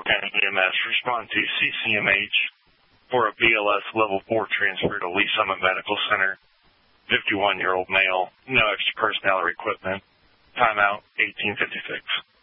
County EMS. Respond to CCMH for a BLS Level 4 transfer to Lee Summit Medical Center. 51-year-old male. No extra personnel or equipment. Timeout 1856.